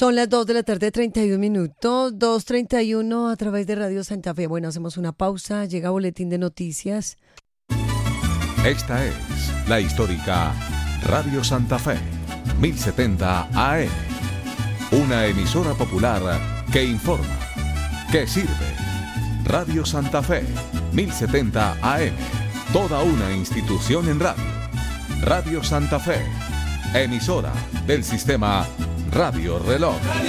Son las 2 de la tarde, 31 minutos, 2:31 a través de Radio Santa Fe. Bueno, hacemos una pausa, llega Boletín de Noticias. Esta es la histórica Radio Santa Fe, 1070 AM. Una emisora popular que informa, que sirve. Radio Santa Fe, 1070 AM. Toda una institución en radio. Radio Santa Fe, emisora del sistema Radio Reloj.